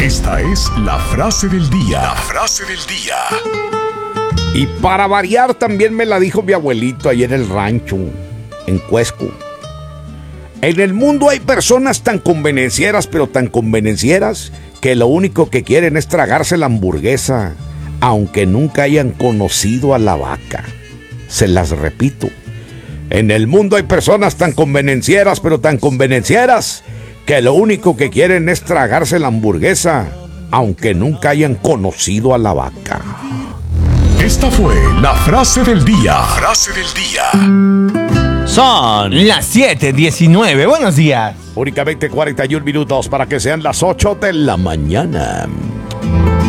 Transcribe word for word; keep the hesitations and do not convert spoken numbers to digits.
Esta es la frase del día. La frase del día. Y para variar también me la dijo mi abuelito ahí en el rancho, en Cuesco. En el mundo hay personas tan convenencieras, pero tan convenencieras, que lo único que quieren es tragarse la hamburguesa, aunque nunca hayan conocido a la vaca. Se las repito. En el mundo hay personas tan convenencieras, pero tan convenencieras, que lo único que quieren es tragarse la hamburguesa, aunque nunca hayan conocido a la vaca. Esta fue la frase del día. La frase del día. Son las siete diecinueve. Buenos días. Únicamente cuarenta y un minutos para que sean las ocho de la mañana.